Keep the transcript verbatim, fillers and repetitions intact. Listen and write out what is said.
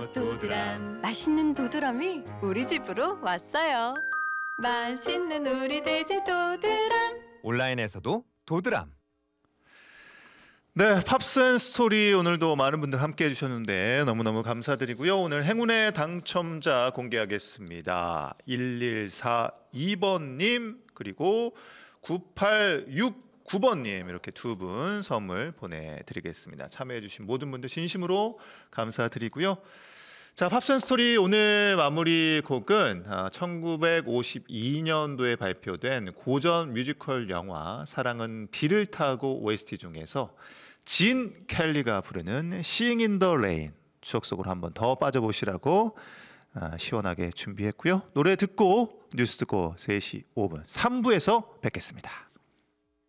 도드람. 맛있는 도드람이 우리 집으로 왔어요. 맛있는 우리 돼지 도드람. 온라인에서도 도드람. 네, 팝스앤스토리 오늘도 많은 분들 함께해 주셨는데 너무너무 감사드리고요. 오늘 행운의 당첨자 공개하겠습니다. 일일사이 번님 그리고 구팔육구 번님 이렇게 두 분 선물 보내드리겠습니다. 참여해 주신 모든 분들 진심으로 감사드리고요. 자, 팝스앤스토리 오늘 마무리 곡은 천구백오십이 년도에 발표된 고전 뮤지컬 영화 사랑은 비를 타고 오에스티 중에서 진 켈리가 부르는 Sing in the Rain 추억 속으로 한번 더 빠져보시라고 시원하게 준비했고요. 노래 듣고 뉴스 듣고 세 시 오 분 삼 부에서 뵙겠습니다.